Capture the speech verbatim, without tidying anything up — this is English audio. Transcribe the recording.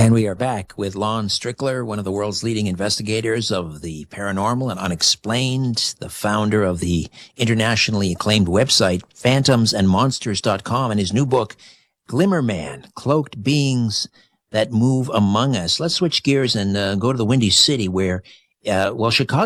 And we are back with Lon Strickler, one of the world's leading investigators of the paranormal and unexplained, the founder of the internationally acclaimed website phantoms and monsters dot com, and his new book, Glimmerman, Cloaked Beings That Move Among Us. Let's switch gears and uh, go to the Windy City where, uh, well, Chicago